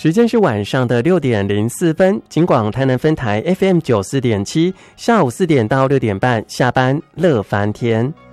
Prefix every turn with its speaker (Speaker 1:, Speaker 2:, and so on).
Speaker 1: 时间是晚上的6点04分，警广台南分台 FM 94.7，下午4点到6点半下班乐翻天。